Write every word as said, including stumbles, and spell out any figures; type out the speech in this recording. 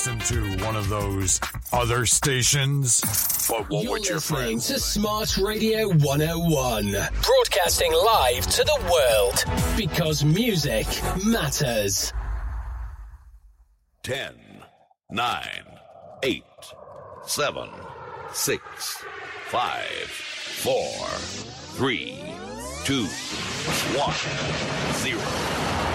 listen to one of those other stations? But what You're would your listening friends to say? Smart Radio one oh one, broadcasting live to the world because music matters. Ten, nine, eight, seven, six, five, four, three, two, one, zero.